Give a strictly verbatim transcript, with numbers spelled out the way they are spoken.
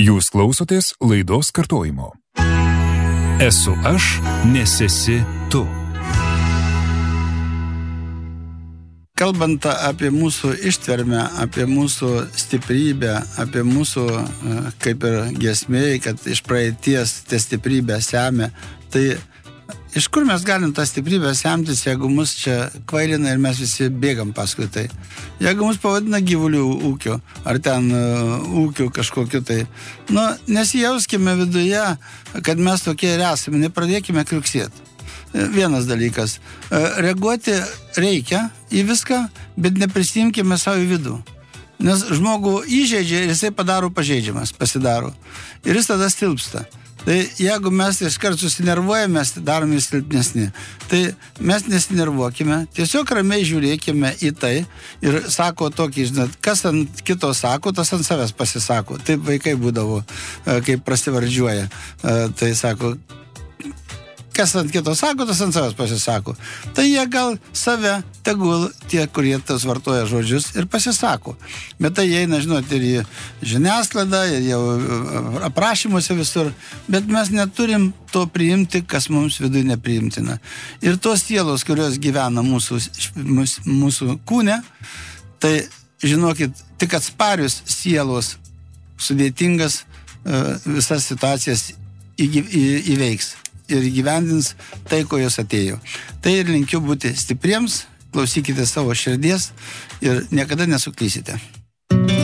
Jūs klausotės laidos kartojimo. Esu aš, nes esi tu. Kalbant apie mūsų ištvermę, apie mūsų stiprybę, apie mūsų, kaip ir giesmėj, kad iš praeities tą stiprybę semia, tai iš kur mes galim tą stiprybę semtis, jeigu mus čia kvailina ir mes visi bėgam paskui tai? Jeigu mus pavadina gyvulių ūkiu, ar ten uh, ūkiu kažkokiu tai, nu, nesijauskime viduje, kad mes tokie ir esame, nepradėkime kriuksėti. Vienas dalykas, reaguoti reikia į viską, bet neprisimkime savo į vidų. Nes žmogų įžeidžia ir jisai padaro pažeidžiamas, pasidaro. Ir jis tada stilpsta. Tai jeigu mes iškart susinervuojame, mes darome silpnesni. Tai mes nesinervuokime, tiesiog ramiai žiūrėkime į tai ir sako tokį, žinot, kas ant kito sako, tas ant savęs pasisako. Taip vaikai būdavo, kaip prasivardžiuoja. Tai sako, kas ant kito sako, tas ant savęs pasisako. Tai jie gal save, tegul tie, kurie tas vartoja žodžius, ir pasisako. Bet tai eina, žinot, ir į žiniasklaidą, ir jau aprašymuose visur. Bet mes neturim to priimti, kas mums viduje nepriimtina. Ir tos sielos, kurios gyvena mūsų, mūsų, mūsų kūne, tai, žinokit, tik atsparius sielos sudėtingas visas situacijas įveiks ir įgyvendins tai, ko jos atėjo. Tai ir linkiu būti stipriems, klausykite savo širdies ir niekada nesuklysite.